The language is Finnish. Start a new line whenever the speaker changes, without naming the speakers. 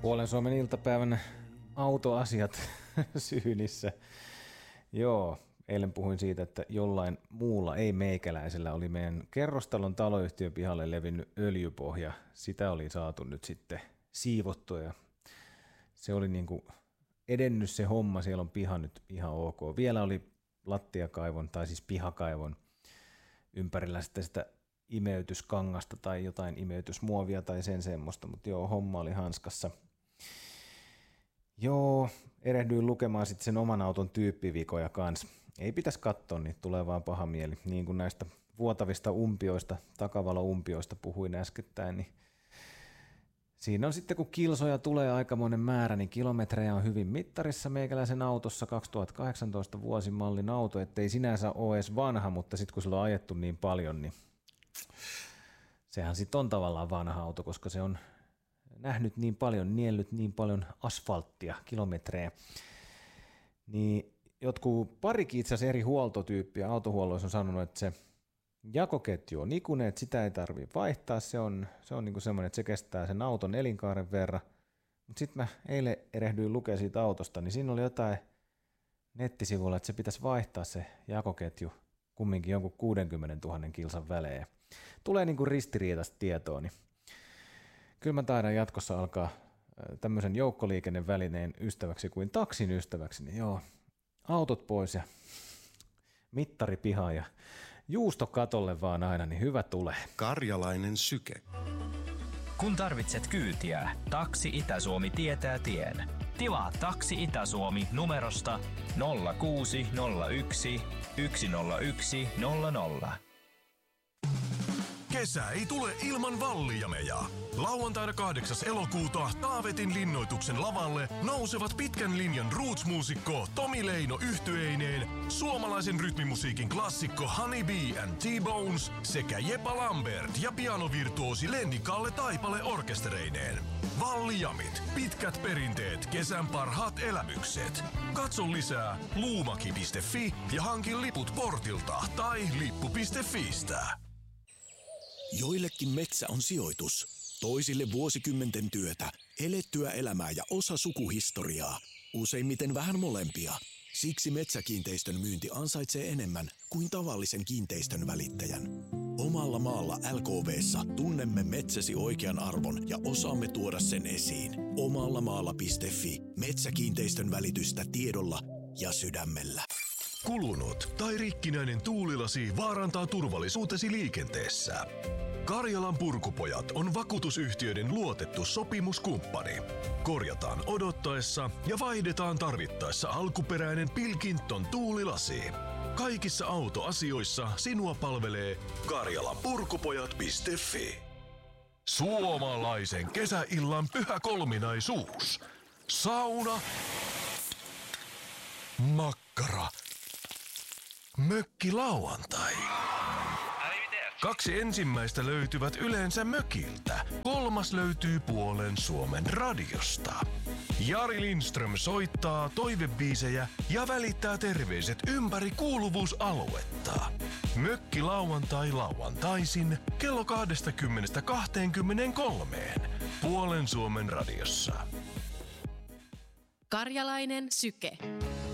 Puolen Suomen iltapäivän autoasiat syynissä. Joo, eilen puhuin siitä, että jollain muulla, ei meikäläisellä, oli meidän kerrostalon taloyhtiön pihalle levinnyt öljypohja. Sitä oli saatu nyt sitten siivottua ja se oli niin kuin edennyt se homma. Siellä on piha nyt ihan ok. Vielä oli lattiakaivon tai siis pihakaivon ympärillä sitten sitä imeytyskangasta tai jotain imeytysmuovia tai sen semmoista, mutta joo, homma oli hanskassa. Joo, erehdyin lukemaan sitten sen oman auton tyyppivikoja kanssa. Ei pitäisi katsoa, niin tulee vaan paha mieli. Niin kuin näistä vuotavista umpioista, takavaloumpioista puhuin äskettäin, niin siinä on sitten, kun kilsoja tulee aikamoinen määrä, niin kilometrejä on hyvin mittarissa meikäläisen autossa, 2018 vuosimallin auto, ettei sinänsä ole edes vanha, mutta sitten kun sillä on ajettu niin paljon, niin sehän sitten on tavallaan vanha auto, koska se on nähnyt niin paljon, niellyt niin paljon asfalttia, kilometrejä. Niin jotkut parikin itse asiassa eri huoltotyyppiä autohuolloissa on sanonut, että se jakoketju on ikuinen, että sitä ei tarvitse vaihtaa, se on niin kuin semmoinen, että se kestää sen auton elinkaaren verran. Mutta sitten mä eilen erehdyin lukemaan siitä autosta, niin siinä oli jotain nettisivuilla, että se pitäisi vaihtaa se jakoketju kumminkin jonkun 60 000 kilsan välein. Tulee niin kuin ristiriitaista tietoa, niin kyllä mä taidan jatkossa alkaa tämmöisen joukkoliikennevälineen ystäväksi kuin taksin ystäväksi, niin joo, autot pois ja mittari pihaan ja juusto katolle vaan aina, niin hyvä tulee.
Karjalainen syke.
Kun tarvitset kyytiä, Taksi Itä-Suomi tietää tien. Tilaa Taksi Itä-Suomi numerosta 0601 101 00.
Kesä ei tule ilman Vallijameja. Lauantaina 8. elokuuta Taavetin linnoituksen lavalle nousevat pitkän linjan roots-muusikko Tomi Leino yhtyeineen, suomalaisen rytmimusiikin klassikko Honey Bee and T-Bones sekä Jepa Lambert ja pianovirtuosi Lenni Kalle Taipale orkestereineen. Vallijamit, pitkät perinteet, kesän parhaat elämykset. Katso lisää luumaki.fi ja hankin liput portilta tai lippu.fistä.
Joillekin metsä on sijoitus, toisille vuosikymmenten työtä, elettyä elämää ja osa sukuhistoriaa, useimmiten vähän molempia. Siksi metsäkiinteistön myynti ansaitsee enemmän kuin tavallisen kiinteistön välittäjän. Omalla maalla LKV:ssa tunnemme metsäsi oikean arvon ja osaamme tuoda sen esiin. Omallamaalla.fi. Metsäkiinteistön välitystä tiedolla ja sydämellä.
Kulunut tai rikkinäinen tuulilasi vaarantaa turvallisuutesi liikenteessä. Karjalan Purkupojat on vakuutusyhtiöiden luotettu sopimuskumppani. Korjataan odottaessa ja vaihdetaan tarvittaessa alkuperäinen Pilkington tuulilasi. Kaikissa autoasioissa sinua palvelee karjalanpurkupojat.fi. Suomalaisen kesäillan pyhä kolminaisuus. Sauna, makkara, mökkilauantai. 2 ensimmäistä löytyvät yleensä mökiltä. 3. löytyy Puolen Suomen radiosta. Jari Lindström soittaa toivebiisejä ja välittää terveiset ympäri kuuluvuusaluetta. Mökkilauantai lauantaisin kello 20:23 Puolen Suomen radiossa.
Karjalainen syke.